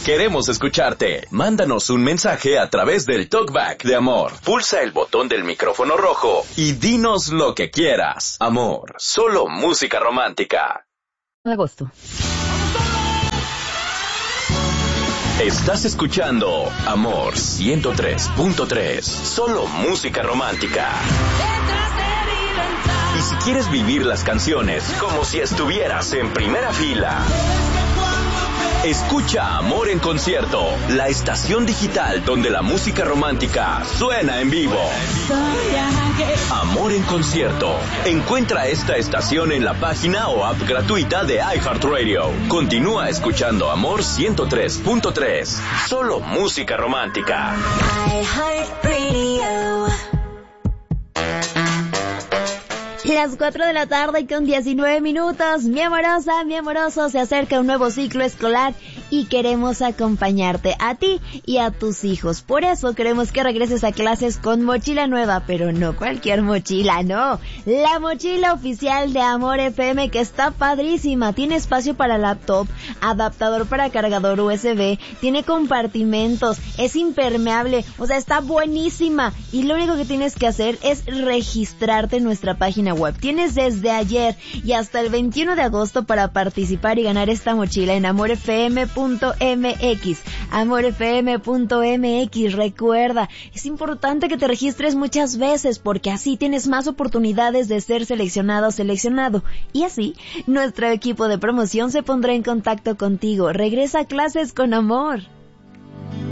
Queremos escucharte. Mándanos un mensaje a través del Talkback de Amor. Pulsa el botón del micrófono rojo y dinos lo que quieras. Amor, solo música romántica. Agosto. Estás escuchando Amor 103.3. Solo música romántica. Y si quieres vivir las canciones como si estuvieras en primera fila, escucha Amor en Concierto, la estación digital donde la música romántica suena en vivo. Amor en Concierto. Encuentra esta estación en la página o app gratuita de iHeartRadio. Continúa escuchando Amor 103.3. Solo música romántica. iHeartRadio. Las 4 de la tarde con 19 minutos. Mi amorosa, mi amoroso, se acerca un nuevo ciclo escolar y queremos acompañarte a ti y a tus hijos. Por eso queremos que regreses a clases con mochila nueva, pero no cualquier mochila, no. La mochila oficial de Amor FM, que está padrísima. Tiene espacio para laptop, adaptador para cargador USB, tiene compartimentos, es impermeable, o sea, está buenísima. Y lo único que tienes que hacer es registrarte en nuestra página web. Tienes desde ayer y hasta el 21 de agosto para participar y ganar esta mochila en amorfm.mx. amorfm.mx. Recuerda, es importante que te registres muchas veces porque así tienes más oportunidades de ser seleccionado o seleccionado. Y así, nuestro equipo de promoción se pondrá en contacto contigo. Regresa a clases con amor.